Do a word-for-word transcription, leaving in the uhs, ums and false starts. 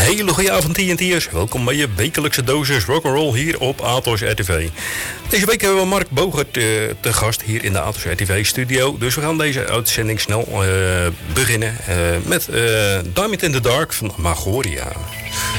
hele goede avond T N T'ers. Welkom bij je wekelijkse dosis rock'n'roll hier op Atos R T V. Deze week hebben we Mark Bogert uh, te gast hier in de Atos R T V studio. Dus we gaan deze uitzending snel uh, beginnen uh, met uh, Diamond in the Dark van Magoria.